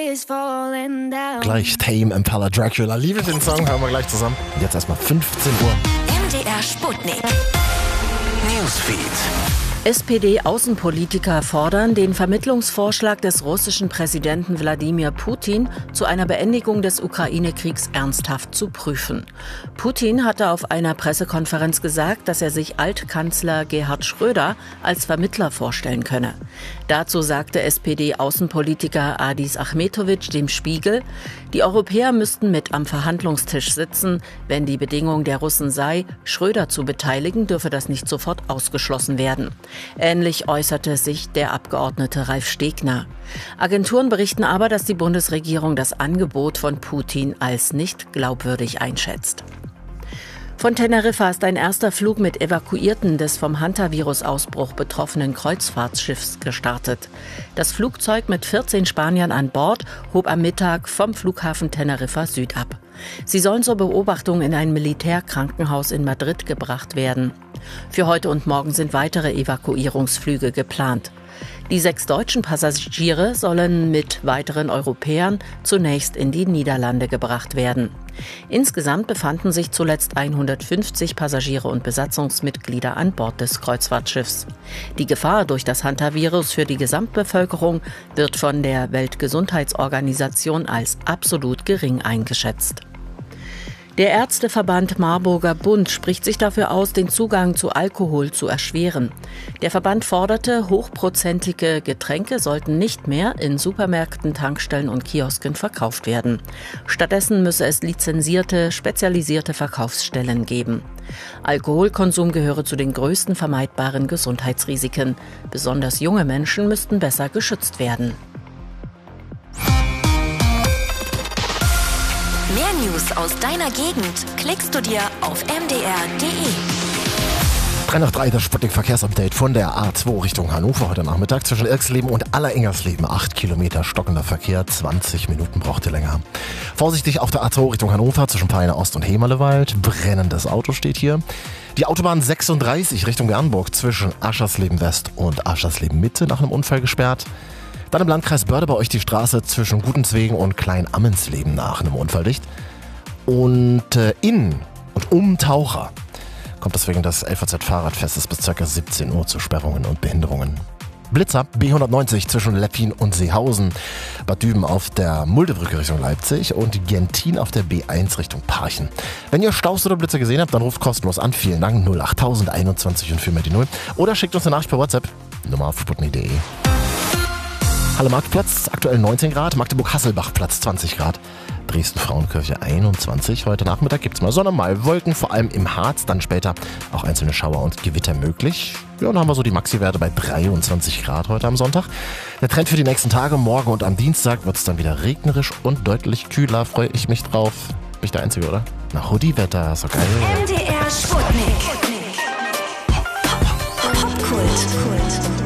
Gleich Tame Impala Dracula. Liebe den Song, hören wir gleich zusammen. Und jetzt erstmal 15 Uhr. MDR Sputnik. Newsfeed. SPD-Außenpolitiker fordern, den Vermittlungsvorschlag des russischen Präsidenten Wladimir Putin zu einer Beendigung des Ukraine-Kriegs ernsthaft zu prüfen. Putin hatte auf einer Pressekonferenz gesagt, dass er sich Altkanzler Gerhard Schröder als Vermittler vorstellen könne. Dazu sagte SPD-Außenpolitiker Adis Achmetovic dem Spiegel, die Europäer müssten mit am Verhandlungstisch sitzen. Wenn die Bedingung der Russen sei, Schröder zu beteiligen, dürfe das nicht sofort ausgeschlossen werden. Ähnlich äußerte sich der Abgeordnete Ralf Stegner. Agenturen berichten aber, dass die Bundesregierung das Angebot von Putin als nicht glaubwürdig einschätzt. Von Teneriffa ist ein erster Flug mit Evakuierten des vom Hantavirus-Ausbruch betroffenen Kreuzfahrtschiffs gestartet. Das Flugzeug mit 14 Spaniern an Bord hob am Mittag vom Flughafen Teneriffa Süd ab. Sie sollen zur Beobachtung in ein Militärkrankenhaus in Madrid gebracht werden. Für heute und morgen sind weitere Evakuierungsflüge geplant. Die 6 deutschen Passagiere sollen mit weiteren Europäern zunächst in die Niederlande gebracht werden. Insgesamt befanden sich zuletzt 150 Passagiere und Besatzungsmitglieder an Bord des Kreuzfahrtschiffs. Die Gefahr durch das Hantavirus für die Gesamtbevölkerung wird von der Weltgesundheitsorganisation als absolut gering eingeschätzt. Der Ärzteverband Marburger Bund spricht sich dafür aus, den Zugang zu Alkohol zu erschweren. Der Verband forderte, hochprozentige Getränke sollten nicht mehr in Supermärkten, Tankstellen und Kiosken verkauft werden. Stattdessen müsse es lizenzierte, spezialisierte Verkaufsstellen geben. Alkoholkonsum gehöre zu den größten vermeidbaren Gesundheitsrisiken. Besonders junge Menschen müssten besser geschützt werden. Mehr News aus deiner Gegend klickst du dir auf mdr.de. 3 nach 3, das Sputnik-Verkehrsupdate von der A2 Richtung Hannover heute Nachmittag zwischen Irxleben und Allerengersleben. 8 Kilometer stockender Verkehr, 20 Minuten braucht ihr länger. Vorsichtig auf der A2 Richtung Hannover zwischen Peine Ost und Hemerlewald. Brennendes Auto steht hier. Die Autobahn 36 Richtung Bernburg zwischen Aschersleben West und Aschersleben Mitte nach einem Unfall gesperrt. Dann im Landkreis Börde bei euch die Straße zwischen Gutenzwegen und Klein-Ammensleben nach einem Unfall dicht. Und in und um Taucher kommt deswegen das LVZ-Fahrradfestes bis ca. 17 Uhr zu Sperrungen und Behinderungen. Blitzer B190 zwischen Leppin und Seehausen, Bad Düben auf der Muldebrücke Richtung Leipzig und Gentin auf der B1 Richtung Parchen. Wenn ihr Staus oder Blitzer gesehen habt, dann ruft kostenlos an. Vielen Dank, 08021 und 4 mal die 0. Oder schickt uns eine Nachricht per WhatsApp, Nummer auf sputnik.de. Halle Marktplatz, aktuell 19 Grad, Magdeburg-Hasselbach Platz 20 Grad, Dresden-Frauenkirche 21. Heute Nachmittag gibt es mal Sonne, mal Wolken, vor allem im Harz, dann später auch einzelne Schauer und Gewitter möglich. Ja, und dann haben wir so die Maxi-Werte bei 23 Grad heute am Sonntag. Der Trend für die nächsten Tage, morgen und am Dienstag wird es dann wieder regnerisch und deutlich kühler, freue ich mich drauf. Bin ich der Einzige, oder? Na, Hoodie-Wetter, so geil. MDR Sputnik. Popkult.